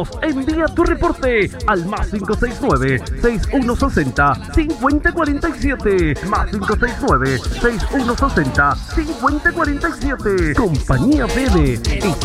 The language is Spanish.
Seguros, envía tu reporte al más 569-6160-5047. Más 569-6160-5047. Compañía BM.